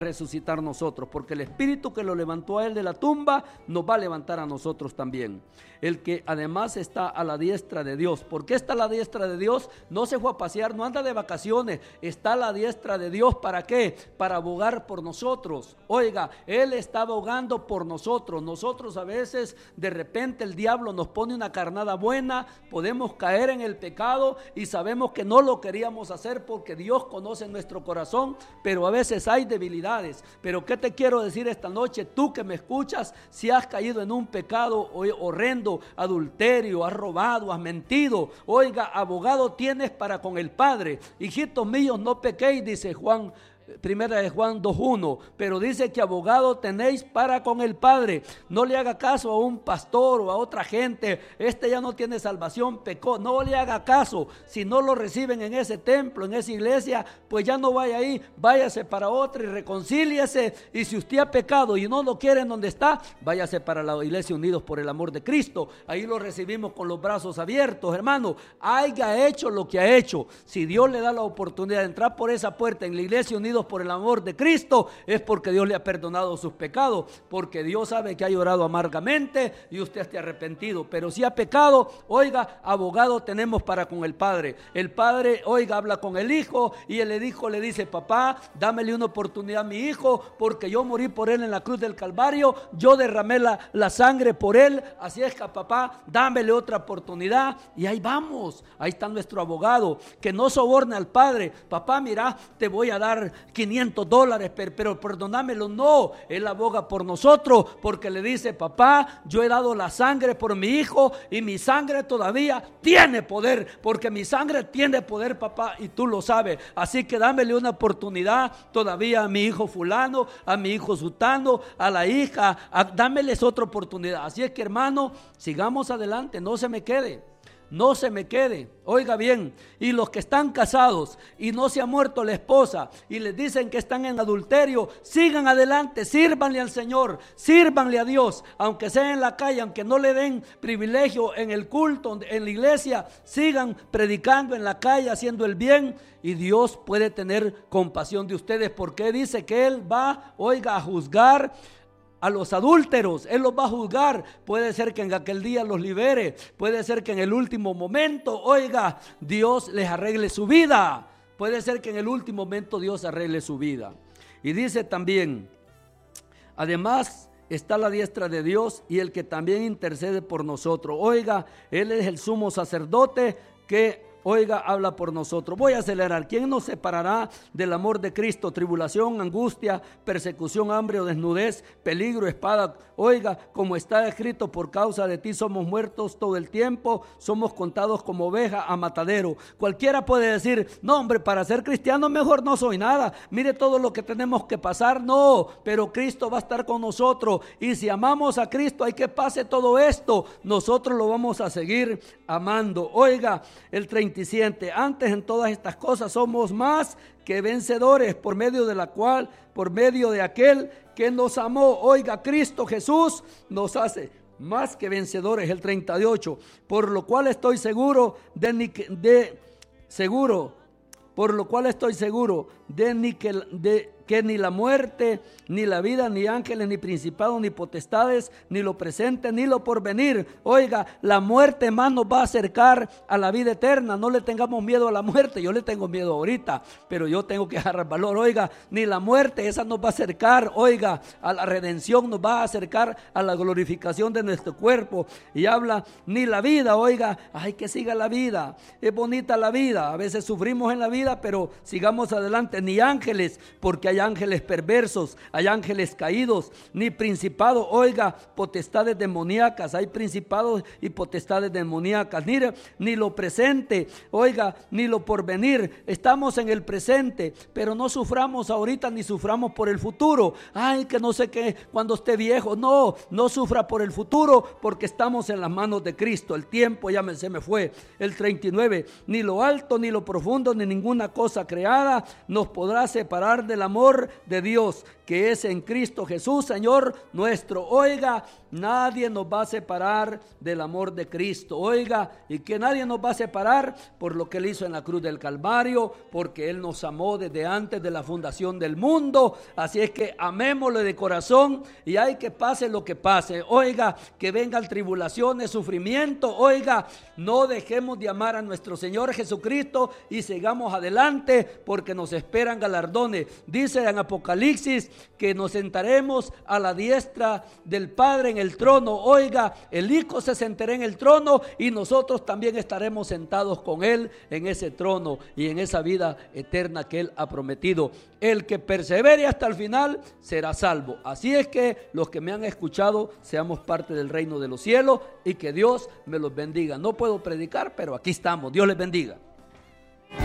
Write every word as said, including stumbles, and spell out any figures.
resucitar nosotros, porque el Espíritu que lo levantó a él de la tumba nos va a levantar a nosotros también. El que además está a la diestra de Dios. ¿Por qué está a la diestra de Dios? No se fue a pasear, no anda de vacaciones, está a la diestra de Dios. ¿Para qué? Para abogar por nosotros. Oiga, Él está abogando por nosotros. Nosotros a veces de repente el diablo nos pone una carnada buena, podemos caer en el pecado y sabemos que no lo queríamos hacer porque Dios conoce nuestro corazón, pero a veces hay debilidades. Pero ¿qué te quiero decir esta noche? Tú que me escuchas, si has caído en un pecado horrendo, adulterio, has robado, has mentido, oiga, abogado tienes para con el Padre. Hijitos míos, no pequéis, dice Juan, primera de Juan dos uno, pero dice que abogado tenéis para con el Padre. No le haga caso a un pastor o a otra gente, este ya no tiene salvación, pecó. No le haga caso. Si no lo reciben en ese templo, en esa iglesia, pues ya no vaya ahí, váyase para otra y reconcíliese. Y si usted ha pecado y no lo quiere en donde está, váyase para la iglesia Unidos por el Amor de Cristo. Ahí lo recibimos con los brazos abiertos, hermano. Haya hecho lo que ha hecho. Si Dios le da la oportunidad de entrar por esa puerta en la iglesia Unidos por el Amor de Cristo, es porque Dios le ha perdonado sus pecados, porque Dios sabe que ha llorado amargamente y usted esté arrepentido. Pero si ha pecado, oiga, abogado tenemos para con el Padre. El Padre, oiga, habla con el Hijo y el Hijo le dice: papá, dámele una oportunidad a mi hijo, porque yo morí por él en la cruz del Calvario, yo derramé la, la sangre por él, así es que papá, dámele otra oportunidad. Y ahí vamos, ahí está nuestro abogado, que no soborna al Padre. Papá, mira, te voy a dar quinientos dólares, pero, pero perdonámelo. No, él aboga por nosotros, porque le dice: papá, yo he dado la sangre por mi hijo y mi sangre todavía tiene poder, porque mi sangre tiene poder, papá, y tú lo sabes. Así que dámele una oportunidad todavía a mi hijo fulano, a mi hijo sutano, a la hija, a, dámeles otra oportunidad. Así es que, hermano, sigamos adelante, no se me quede. No se me quede, oiga bien, y los que están casados y no se ha muerto la esposa y les dicen que están en adulterio, sigan adelante, sírvanle al Señor, sírvanle a Dios, aunque sea en la calle, aunque no le den privilegio en el culto, en la iglesia, sigan predicando en la calle, haciendo el bien, y Dios puede tener compasión de ustedes, porque dice que Él va, oiga, a juzgar a los adúlteros. Él los va a juzgar. Puede ser que en aquel día los libere, puede ser que en el último momento, oiga, Dios les arregle su vida. Puede ser que en el último momento Dios arregle su vida. Y dice también: además está a la diestra de Dios y el que también intercede por nosotros. Oiga, Él es el sumo sacerdote que, oiga, habla por nosotros. Voy a acelerar. ¿Quién nos separará del amor de Cristo? Tribulación, angustia, persecución, hambre o desnudez, peligro, espada. Oiga, como está escrito: por causa de ti somos muertos todo el tiempo, somos contados como oveja a matadero. Cualquiera puede decir: no, hombre, para ser cristiano mejor no soy nada. Mire todo lo que tenemos que pasar. No, pero Cristo va a estar con nosotros, y si amamos a Cristo, hay que pase todo esto, nosotros lo vamos a seguir amando. Oiga, el treinta y siete, antes en todas estas cosas somos más que vencedores por medio de la cual, por medio de aquel que nos amó. Oiga, Cristo Jesús nos hace más que vencedores. El treinta y ocho, por lo cual estoy seguro de, de seguro, por lo cual estoy seguro de, ni que, de que ni la muerte, ni la vida, ni ángeles, ni principados, ni potestades, ni lo presente, ni lo porvenir. Oiga, la muerte más nos va a acercar a la vida eterna. No le tengamos miedo a la muerte. Yo le tengo miedo ahorita, pero yo tengo que agarrar valor. Oiga, ni la muerte, esa nos va a acercar, oiga, a la redención, nos va a acercar a la glorificación de nuestro cuerpo. Y habla, ni la vida, oiga, ay, que siga la vida. Es bonita la vida. A veces sufrimos en la vida, pero sigamos adelante. Ni ángeles, porque hay ángeles perversos, hay ángeles caídos, ni principados, oiga, potestades demoníacas, hay principados y potestades demoníacas, ni, ni lo presente, oiga, ni lo porvenir. Estamos en el presente, pero no suframos ahorita ni suframos por el futuro. Ay, que no sé qué, cuando esté viejo. No, no sufra por el futuro, porque estamos en las manos de Cristo. El tiempo ya me, se me fue. El treinta y nueve, ni lo alto, ni lo profundo, ni ninguna cosa creada nos podrá separar del amor amor de Dios que es en Cristo Jesús, Señor nuestro. Oiga, nadie nos va a separar del amor de Cristo. Oiga, y que nadie nos va a separar por lo que Él hizo en la cruz del Calvario, porque Él nos amó desde antes de la fundación del mundo. Así es que amémosle de corazón, y hay que pase lo que pase. Oiga, que vengan tribulaciones, sufrimiento. Oiga, no dejemos de amar a nuestro Señor Jesucristo y sigamos adelante, porque nos esperan galardones. Dice en Apocalipsis que nos sentaremos a la diestra del Padre en el trono. Oiga, el Hijo se sentará en el trono y nosotros también estaremos sentados con Él en ese trono y en esa vida eterna que Él ha prometido. El que persevere hasta el final será salvo. Así es que los que me han escuchado, seamos parte del reino de los cielos, y que Dios me los bendiga. No puedo predicar, pero aquí estamos. Dios les bendiga.